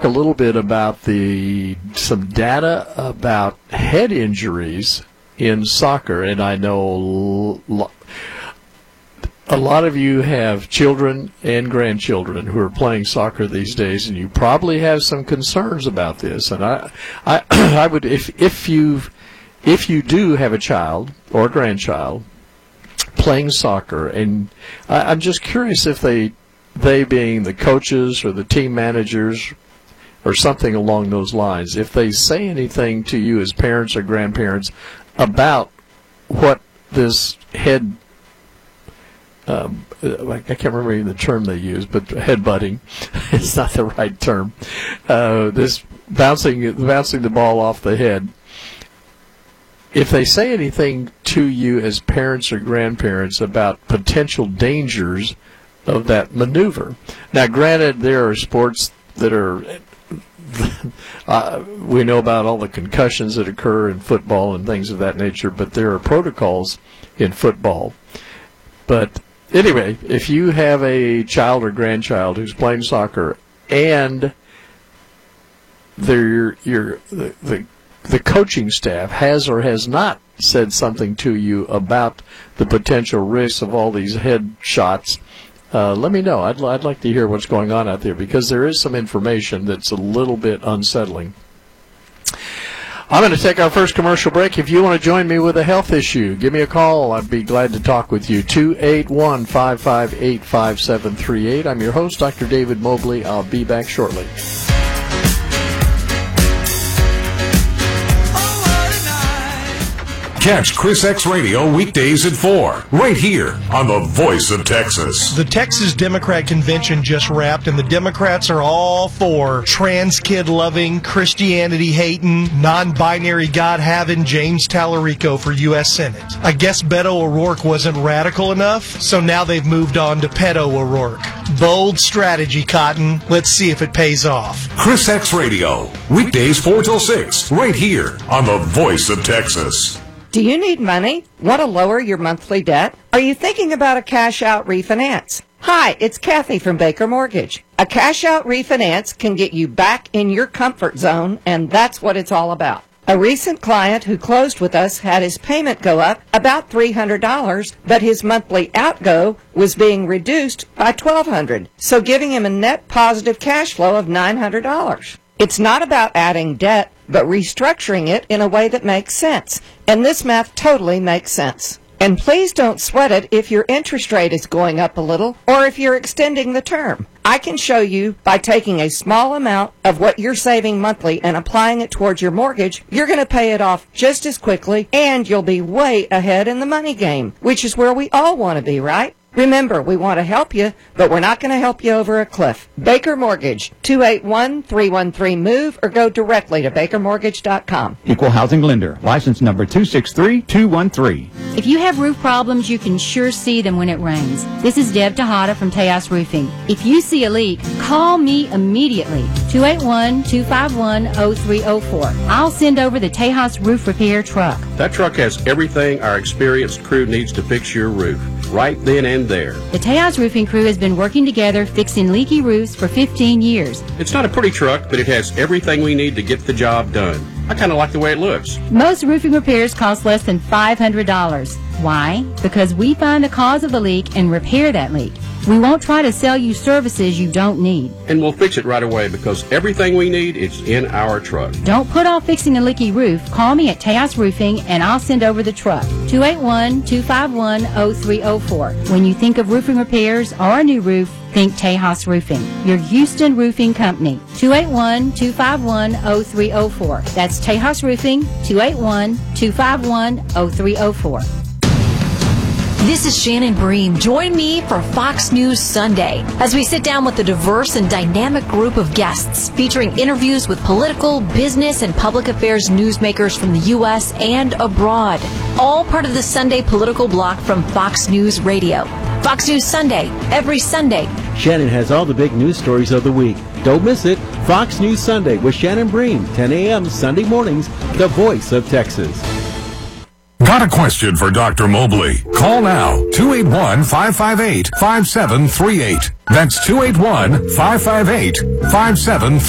a little bit about some data about head injuries in soccer, and I know a lot of you have children and grandchildren who are playing soccer these days, and you probably have some concerns about this. And I would, if you do have a child or a grandchild playing soccer, and I'm just curious if they being the coaches or the team managers or something along those lines, if they say anything to you as parents or grandparents about what this head, I can't remember even the term they use, but headbutting is not the right term. This bouncing the ball off the head. If they say anything to you as parents or grandparents about potential dangers of that maneuver. Now, granted, there are sports that are, we know about all the concussions that occur in football and things of that nature, but there are protocols in football. But anyway, if you have a child or grandchild who's playing soccer and the coaching staff has or has not said something to you about the potential risks of all these head shots, let me know. I'd like to hear what's going on out there, because there is some information that's a little bit unsettling. I'm going to take our first commercial break. If you want to join me with a health issue, give me a call. I'd be glad to talk with you. 281-558-5738. I'm your host, Dr. David Mobley. I'll be back shortly. Catch Chris X Radio weekdays at 4, right here on the Voice of Texas. The Texas Democrat Convention just wrapped, and the Democrats are all for trans kid-loving, Christianity-hating, non-binary God-having James Tallarico for U.S. Senate. I guess Beto O'Rourke wasn't radical enough, so now they've moved on to Pedo O'Rourke. Bold strategy, Cotton. Let's see if it pays off. Chris X Radio, weekdays 4 till 6, right here on the Voice of Texas. Do you need money? Want to lower your monthly debt? Are you thinking about a cash-out refinance? Hi, it's Kathy from Baker Mortgage. A cash-out refinance can get you back in your comfort zone, and that's what it's all about. A recent client who closed with us had his payment go up about $300, but his monthly outgo was being reduced by $1,200, so giving him a net positive cash flow of $900. It's not about adding debt, but restructuring it in a way that makes sense. And this math totally makes sense. And please don't sweat it if your interest rate is going up a little or if you're extending the term. I can show you by taking a small amount of what you're saving monthly and applying it towards your mortgage, you're going to pay it off just as quickly, and you'll be way ahead in the money game, which is where we all want to be, right? Remember, we want to help you, but we're not going to help you over a cliff. Baker Mortgage, 281-313-MOVE, or go directly to bakermortgage.com. Equal housing lender. License number 263213. If you have roof problems, you can sure see them when it rains. This is Deb Tejada from Tejas Roofing. If you see a leak, call me immediately. 281-251-0304. I'll send over the Tejas Roof Repair truck. That truck has everything our experienced crew needs to fix your roof, right then and there. The Tejas Roofing crew has been working together fixing leaky roofs for 15 years. It's not a pretty truck, but it has everything we need to get the job done. I kind of like the way it looks. Most roofing repairs cost less than $500. Why? Because we find the cause of the leak and repair that leak. We won't try to sell you services you don't need. And we'll fix it right away, because everything we need is in our truck. Don't put off fixing a leaky roof. Call me at Tejas Roofing and I'll send over the truck. 281-251-0304. When you think of roofing repairs or a new roof, think Tejas Roofing, your Houston roofing company. 281-251-0304. That's Tejas Roofing, 281-251-0304. This is Shannon Bream. Join me for Fox News Sunday as we sit down with a diverse and dynamic group of guests featuring interviews with political, business, and public affairs newsmakers from the U.S. and abroad. All part of the Sunday political block from Fox News Radio. Fox News Sunday, every Sunday. Shannon has all the big news stories of the week. Don't miss it. Fox News Sunday with Shannon Bream, 10 a.m. Sunday mornings, the voice of Texas. Got a question for Dr. Mobley? Call now, 281-558-5738. That's 281-558-5738.